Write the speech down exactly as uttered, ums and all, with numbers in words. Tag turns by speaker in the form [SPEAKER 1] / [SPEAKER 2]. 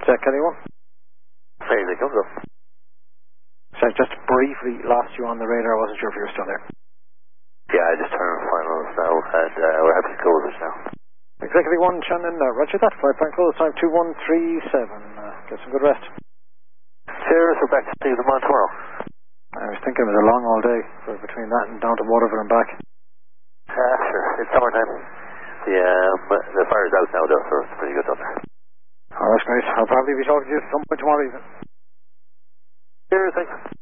[SPEAKER 1] Kelly one.
[SPEAKER 2] Hey, they comes up.
[SPEAKER 1] So I just briefly lost you on the radar. I wasn't sure if you were still there.
[SPEAKER 2] Yeah, I just turned finals now, and uh, we're happy to close it now.
[SPEAKER 1] Executive one, Shannon, uh, roger that. Flight plan close time two one three seven. Uh, get some good rest.
[SPEAKER 2] Cheers, we're back to see you tomorrow. tomorrow.
[SPEAKER 1] I was thinking it was a long all day for between that and down to Waterford and back.
[SPEAKER 2] Ah, uh, sure. It's summertime. The, um, the fire's out now, though, so it's pretty good up there.
[SPEAKER 1] Oh, that's great. I'll probably be talking to you at some point tomorrow evening.
[SPEAKER 2] Cheers, thanks.